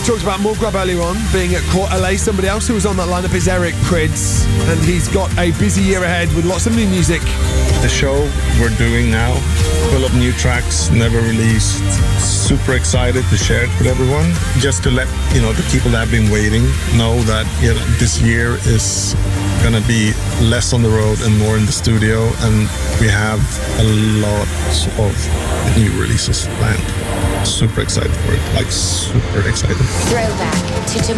talked about Mulgrave earlier on, being at Court LA. Somebody else who was on that lineup is Eric Prydz, and he's got a busy year ahead with lots of new music. The show we're doing now, full of new tracks, never released. Super excited to share it with everyone. Just to let the people that have been waiting know that this year is gonna be less on the road and more in the studio, and we have a lot of new releases planned. Super excited for it, super excited. Throwback to